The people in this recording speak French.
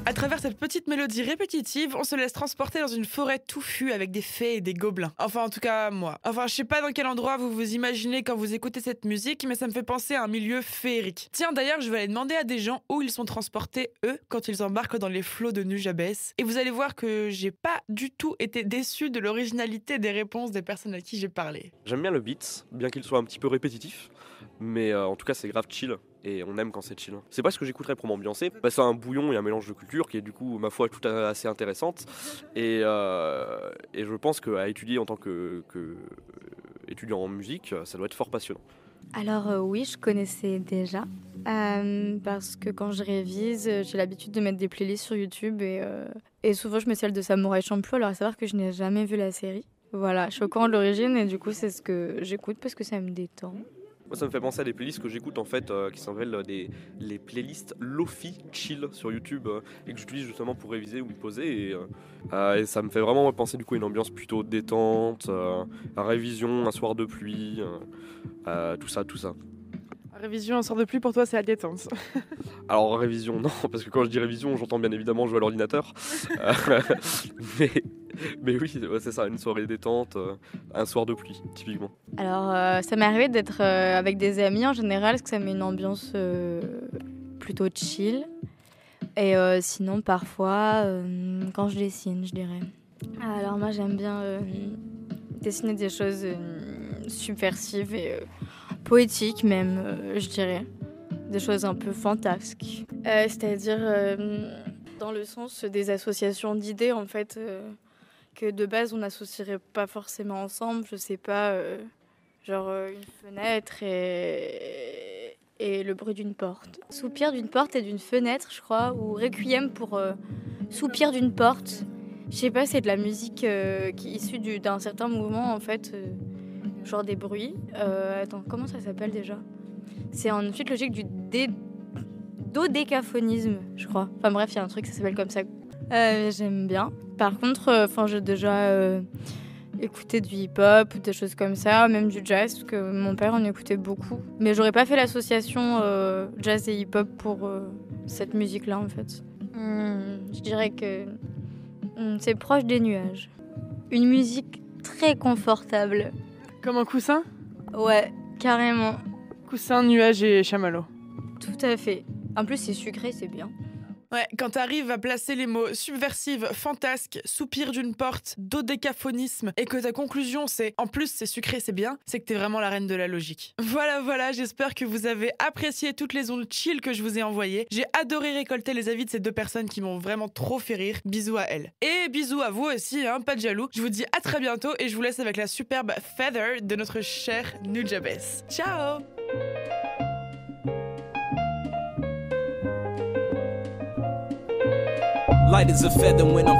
À travers cette petite mélodie répétitive, on se laisse transporter dans une forêt touffue avec des fées et des gobelins. Enfin, en tout cas, moi. Enfin, je sais pas dans quel endroit vous vous imaginez quand vous écoutez cette musique, mais ça me fait penser à un milieu féerique. Tiens, d'ailleurs, je vais aller demander à des gens où ils sont transportés, eux, quand ils embarquent dans les flots de Nujabes. Et vous allez voir que j'ai pas du tout été déçu de l'originalité des réponses des personnes à qui j'ai parlé. J'aime bien le beat, bien qu'il soit un petit peu répétitif, mais en tout cas c'est grave chill et on aime quand c'est chill. C'est pas ce que j'écouterais pour m'ambiancer, c'est un bouillon et un mélange de culture qui est du coup ma foi tout assez intéressante et je pense qu'à étudier en tant que étudiant en musique, ça doit être fort passionnant. Alors oui, je connaissais déjà, parce que quand je révise, j'ai l'habitude de mettre des playlists sur YouTube et souvent je mets celle de Samouraï Champloo, alors à savoir que je n'ai jamais vu la série. Voilà, je suis au courant de l'origine et du coup c'est ce que j'écoute parce que ça me détend. Moi ça me fait penser à des playlists que j'écoute en fait qui s'appellent les playlists Lofi Chill sur YouTube et que j'utilise justement pour réviser ou me poser et ça me fait vraiment penser du coup à une ambiance plutôt détente, à révision, un soir de pluie, tout ça. Révision, un soir de pluie pour toi, c'est la détente. Alors révision non, parce que quand je dis révision j'entends bien évidemment jouer à l'ordinateur, mais oui c'est ça, une soirée détente, un soir de pluie typiquement. Alors ça m'est arrivé d'être avec des amis en général parce que ça met une ambiance plutôt chill. Et sinon parfois quand je dessine je dirais. Alors moi j'aime bien dessiner des choses subversives et poétiques même je dirais. Des choses un peu fantasques. C'est-à-dire dans le sens des associations d'idées en fait que de base on n'associerait pas forcément ensemble, je sais pas, genre une fenêtre et le bruit d'une porte. Soupir d'une porte et d'une fenêtre, je crois, ou Requiem pour soupir d'une porte. Je sais pas, c'est de la musique qui est issue d'un certain mouvement en fait, genre des bruits. Attends, comment ça s'appelle déjà ? C'est en suite logique du dodécaphonisme, je crois. Enfin bref, il y a un truc, ça s'appelle comme ça. J'aime bien. Par contre, j'ai déjà écouté du hip-hop ou des choses comme ça, même du jazz, parce que mon père en écoutait beaucoup. Mais j'aurais pas fait l'association jazz et hip-hop pour cette musique-là, en fait. Je dirais que c'est proche des nuages. Une musique très confortable. Comme un coussin ? Ouais, carrément. Coussin, nuage et chamallow. Tout à fait. En plus, c'est sucré, c'est bien. Ouais, quand t'arrives à placer les mots subversive, fantasque, soupir d'une porte, dodécaphonisme et que ta conclusion c'est en plus c'est sucré, c'est bien, c'est que t'es vraiment la reine de la logique. Voilà, j'espère que vous avez apprécié toutes les ondes chill que je vous ai envoyées. J'ai adoré récolter les avis de ces deux personnes qui m'ont vraiment trop fait rire. Bisous à elles. Et bisous à vous aussi, hein, pas de jaloux. Je vous dis à très bientôt et je vous laisse avec la superbe Feather de notre cher Nujabes. Ciao! Light as a feather when I'm